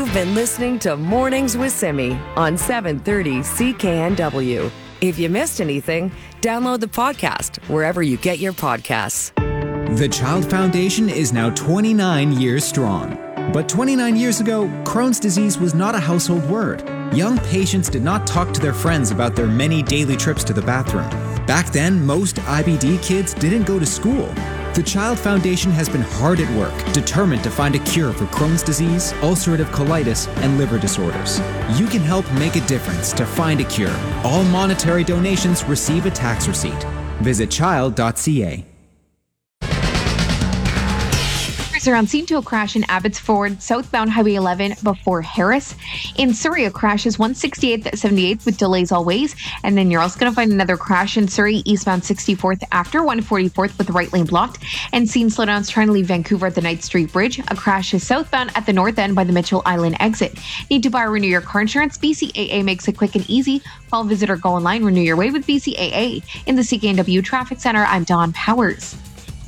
You've been listening to Mornings with Simi on 730 CKNW. If you missed anything, download the podcast wherever you get your podcasts. The Child Foundation is now 29 years strong. But 29 years ago, Crohn's disease was not a household word. Young patients did not talk to their friends about their many daily trips to the bathroom. Back then, most IBD kids didn't go to school. The Child Foundation has been hard at work, determined to find a cure for Crohn's disease, ulcerative colitis, and liver disorders. You can help make a difference to find a cure. All monetary donations receive a tax receipt. Visit child.ca. Are on scene to a crash in Abbotsford, southbound Highway 11 before Harris. In Surrey, a crash is 168th at 78th with delays all ways. And then you're also going to find another crash in Surrey, eastbound 64th after 144th with the right lane blocked. And scene slowdowns trying to leave Vancouver at the Knight Street Bridge. A crash is southbound at the north end by the Mitchell Island exit. Need to buy or renew your car insurance? BCAA makes it quick and easy. Call, visit, or go online. Renew your way with BCAA. In the CKNW Traffic Center, I'm Dawn Powers.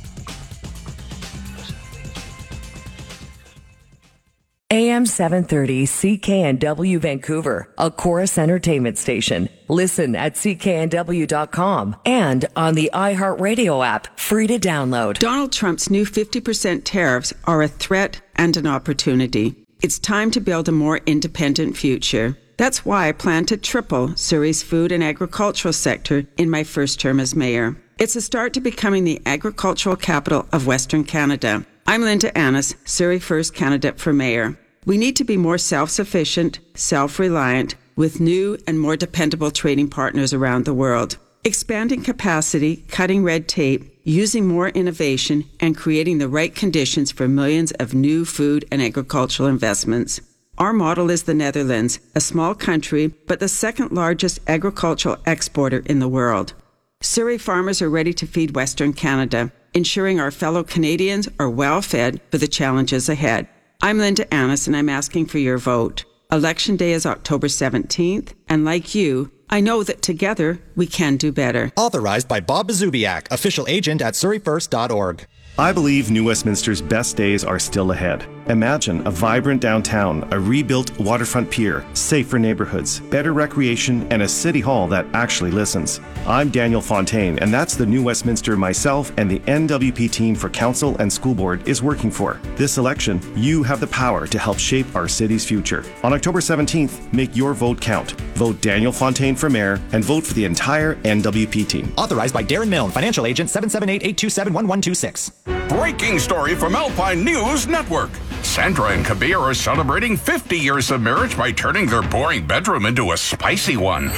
AM 730 CKNW Vancouver, a Chorus Entertainment station. Listen at cknw.com and on the iHeartRadio app, free to download. Donald Trump's new 50% tariffs are a threat and an opportunity. It's time to build a more independent future. That's why I plan to triple Surrey's food and agricultural sector in my first term as mayor. It's a start to becoming the agricultural capital of Western Canada. I'm Linda Annis, Surrey First candidate for mayor. We need to be more self-sufficient, self-reliant, with new and more dependable trading partners around the world. Expanding capacity, cutting red tape, using more innovation, and creating the right conditions for millions of new food and agricultural investments. Our model is the Netherlands, a small country, but the second largest agricultural exporter in the world. Surrey farmers are ready to feed Western Canada, ensuring our fellow Canadians are well fed for the challenges ahead. I'm Linda Annis, and I'm asking for your vote. Election Day is October 17th, and like you, I know that together we can do better. Authorized by Bob Bazubiak, official agent at surreyfirst.org. I believe New Westminster's best days are still ahead. Imagine a vibrant downtown, a rebuilt waterfront pier, safer neighborhoods, better recreation, and a city hall that actually listens. I'm Daniel Fontaine, and that's the New Westminster myself and the NWP team for council and school board is working for. This election, you have the power to help shape our city's future. On October 17th, make your vote count. Vote Daniel Fontaine for mayor and vote for the entire NWP team. Authorized by Darren Milne, financial agent 778-827-1126. Breaking story from Alpine News Network. Sandra and Kabir are celebrating 50 years of marriage by turning their boring bedroom into a spicy one.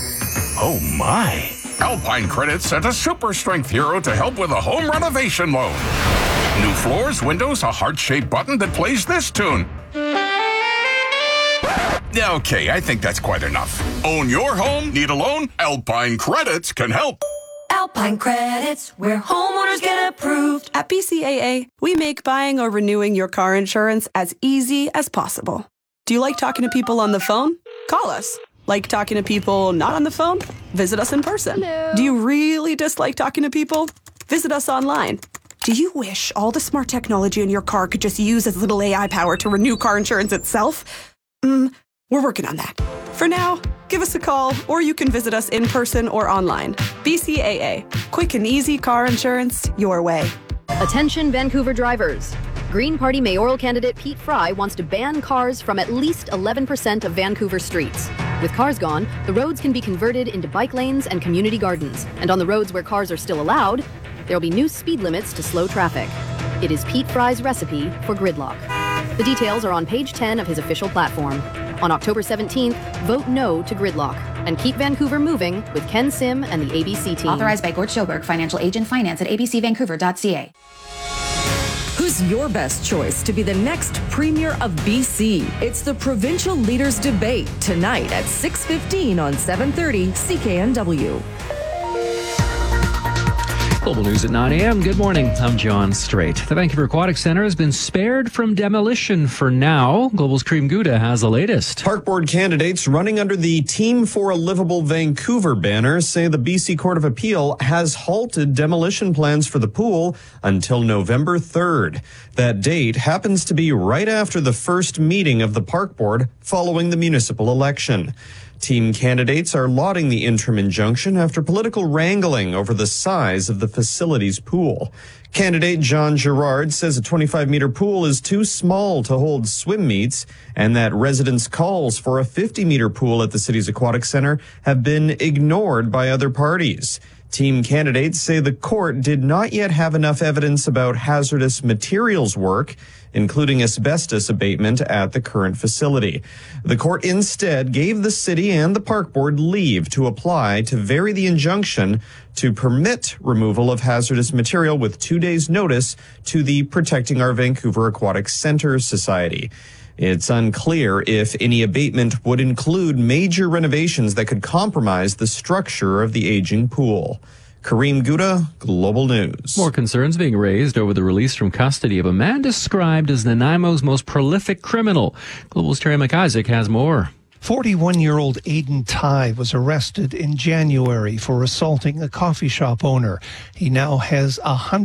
Oh my. Alpine Credit sent a super strength hero to help with a home renovation loan. New floors, windows, a heart-shaped button that plays this tune. Okay, I think that's quite enough. Own your home? Need a loan? Alpine Credits can help. Alpine Credits, where homeowners get approved. At BCAA, we make buying or renewing your car insurance as easy as possible. Do you like talking to people on the phone? Call us. Like talking to people not on the phone? Visit us in person. Hello. Do you really dislike talking to people? Visit us online. Do you wish all the smart technology in your car could just use as little AI power to renew car insurance itself? We're working on that. For now, give us a call, or you can visit us in person or online. BCAA. Quick and easy car insurance your way. Attention Vancouver drivers. Green Party mayoral candidate Pete Fry wants to ban cars from at least 11% of Vancouver streets. With cars gone, the roads can be converted into bike lanes and community gardens. And on the roads where cars are still allowed, there will be new speed limits to slow traffic. It is Pete Fry's recipe for gridlock. The details are on page 10 of his official platform. On October 17th, vote no to gridlock and keep Vancouver moving with Ken Sim and the ABC team. Authorized by Gord Schoberg, financial agent, finance at abcvancouver.ca. Who's your best choice to be the next Premier of BC? It's the Provincial Leaders Debate tonight at 6:15 on 730 CKNW. Global News at 9 a.m. Good morning. I'm John Strait. The Vancouver Aquatic Centre has been spared from demolition for now. Global's Kareem Gouda has the latest. Park Board candidates running under the Team for a Livable Vancouver banner say the BC Court of Appeal has halted demolition plans for the pool until November 3rd. That date happens to be right after the first meeting of the park board following the municipal election. Team candidates are lauding the interim injunction after political wrangling over the size of the facility's pool. Candidate John Gerard says a 25-meter pool is too small to hold swim meets, and that residents' calls for a 50-meter pool at the city's aquatic center have been ignored by other parties. Team candidates say the court did not yet have enough evidence about hazardous materials work, including asbestos abatement at the current facility. The court instead gave the city and the park board leave to apply to vary the injunction to permit removal of hazardous material with 2 days' notice to the Protecting Our Vancouver Aquatic Center Society. It's unclear if any abatement would include major renovations that could compromise the structure of the aging pool. Kareem Gouda, Global News. More concerns being raised over the release from custody of a man described as Nanaimo's most prolific criminal. Global's Terry McIsaac has more. 41-year-old Aidan Tai was arrested in January for assaulting a coffee shop owner. He now has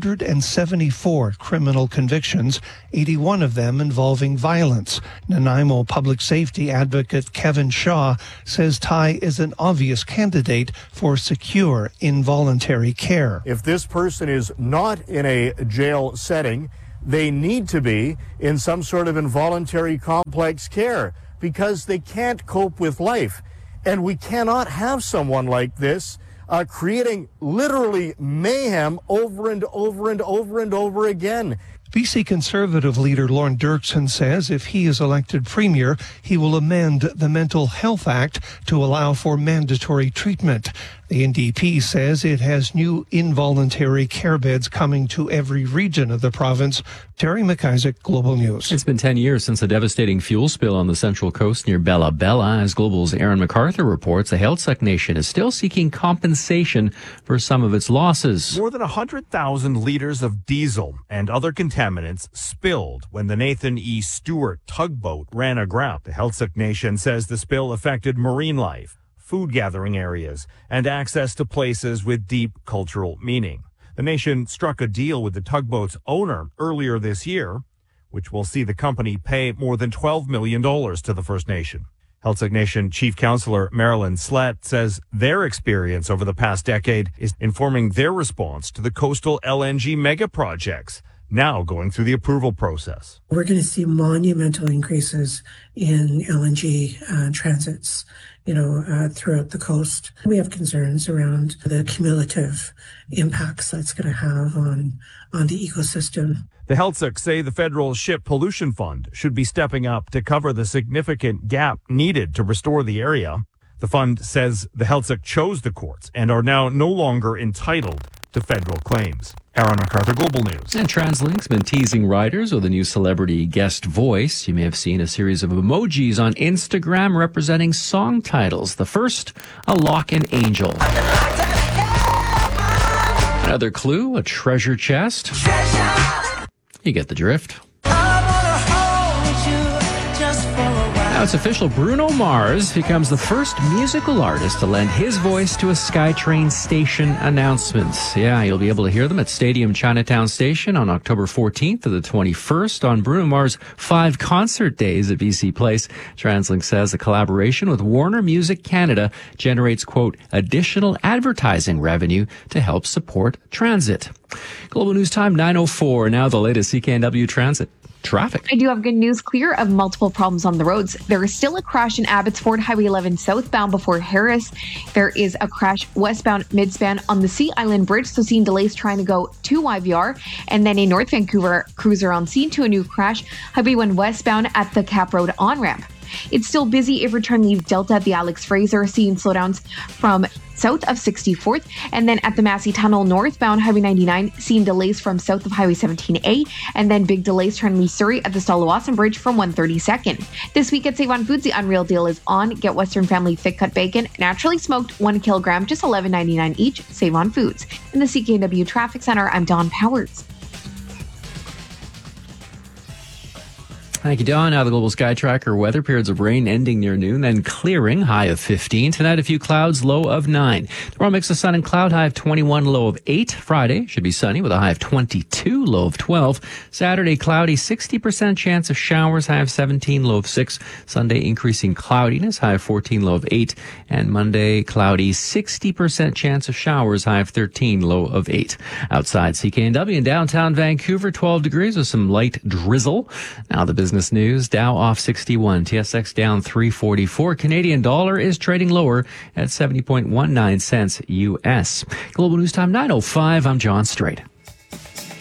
174 criminal convictions, 81 of them involving violence. Nanaimo public safety advocate Kevin Shaw says Tai is an obvious candidate for secure involuntary care. If this person is not in a jail setting, they need to be in some sort of involuntary complex care, because they can't cope with life. And we cannot have someone like this creating literally mayhem over and over and over and over again. BC Conservative leader Lorne Dirksen says if he is elected premier, he will amend the Mental Health Act to allow for mandatory treatment. The NDP says it has new involuntary care beds coming to every region of the province. Terry McIsaac, Global News. It's been 10 years since a devastating fuel spill on the Central Coast near Bella Bella. As Global's Aaron MacArthur reports, the Heiltsuk Nation is still seeking compensation for some of its losses. More than 100,000 liters of diesel and other contaminants spilled when the Nathan E. Stewart tugboat ran aground. The Heiltsuk Nation says the spill affected marine life, food gathering areas, and access to places with deep cultural meaning. The nation struck a deal with the tugboat's owner earlier this year, which will see the company pay more than $12 million to the First Nation. Heiltsuk Nation Chief Councillor Marilyn Slett says their experience over the past decade is informing their response to the coastal LNG mega projects, now going through the approval process. We're going to see monumental increases in LNG transits, throughout the coast. We have concerns around the cumulative impacts that's going to have on the ecosystem. The Heiltsuk say the Federal Ship Pollution Fund should be stepping up to cover the significant gap needed to restore the area. The fund says the Heiltsuk chose the courts and are now no longer entitled to federal claims. Aaron MacArthur, Global News. And TransLink's been teasing riders with a new celebrity guest voice. You may have seen a series of emojis on Instagram representing song titles. The first, a lock and angel. Another clue, a treasure chest. You get the drift. Now it's official, Bruno Mars becomes the first musical artist to lend his voice to a SkyTrain station announcements. Yeah, you'll be able to hear them at Stadium Chinatown Station on October 14th to the 21st on Bruno Mars' 5 concert days at BC Place. TransLink says a collaboration with Warner Music Canada generates, quote, additional advertising revenue to help support transit. Global News Time, 9:04. Now the latest CKNW transit. Traffic. I do have good news. Clear of multiple problems on the roads. There is still a crash in Abbotsford Highway 11 southbound before Harris. There is a crash westbound midspan on the Sea Island Bridge, so seeing delays trying to go to YVR. And then a North Vancouver cruiser on scene to a new crash, Highway 1 westbound at the Cap Road on-ramp. It's still busy if you're trying to leave Delta at the Alex Fraser, seeing slowdowns from south of 64th, and then at the Massey Tunnel northbound Highway 99, seeing delays from south of Highway 17A, and then big delays trying to leave Surrey at the Stalawasan Bridge from 132nd. This week at Save On Foods, the Unreal Deal is on. Get Western Family thick cut bacon, naturally smoked, 1 kilogram, just $11.99 each. Save On Foods. In the CKNW Traffic Center, I'm Dawn Powers. Thank you, Don. Now the Global Sky Tracker weather. Periods of rain ending near noon, then clearing, high of 15. Tonight, a few clouds, low of 9. Tomorrow, mix of sun and cloud, high of 21, low of 8. Friday should be sunny with a high of 22, low of 12. Saturday, cloudy, 60% chance of showers, high of 17, low of 6. Sunday, increasing cloudiness, high of 14, low of 8. And Monday, cloudy, 60% chance of showers, high of 13, low of 8. Outside CKNW in downtown Vancouver, 12 degrees with some light drizzle. Now the business news. Dow off 61. TSX down 344. Canadian dollar is trading lower at 70.19 cents U.S. Global News Time 9:05. I'm John Strait.